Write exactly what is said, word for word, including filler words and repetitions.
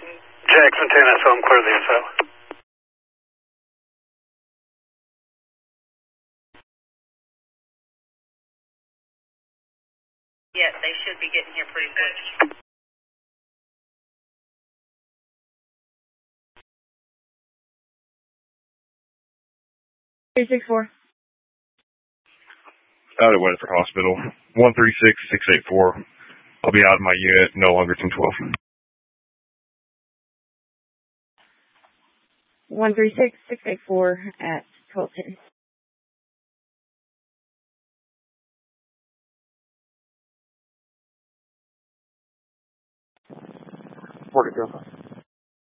Jackson ten S O, I'm clear of the S O. Yes, they should be getting here pretty quick. three six four. Out at Weatherford Hospital. one three six six eight four. I'll be out of my unit no longer than twelve. one three six six eight four at twelve ten. Report it, girl.